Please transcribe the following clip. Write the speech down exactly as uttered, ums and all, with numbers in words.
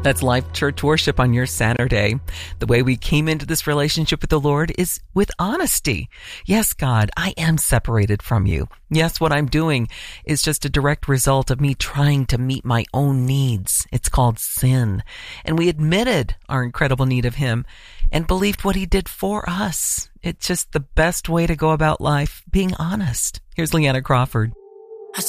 That's Life Church Worship on your Saturday. The way we came into this relationship with the Lord is with honesty. Yes, God, I am separated from you. Yes, what I'm doing is just a direct result of me trying to meet my own needs. It's called sin. And we admitted our incredible need of Him and believed what He did for us. It's just the best way to go about life, being honest. Here's Leanna Crawford.